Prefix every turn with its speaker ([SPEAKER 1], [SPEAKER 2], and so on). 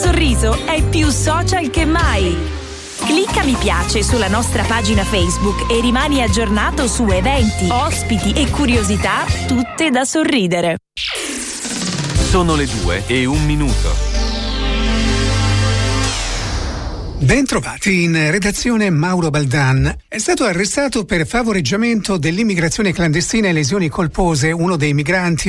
[SPEAKER 1] sorriso è più social che mai. Clicca mi piace sulla nostra pagina Facebook e rimani aggiornato su eventi, ospiti e curiosità, tutte da sorridere.
[SPEAKER 2] Sono le 2:01.
[SPEAKER 3] Bentrovati, in redazione Mauro Baldan. È stato arrestato per favoreggiamento dell'immigrazione clandestina e lesioni colpose uno dei migranti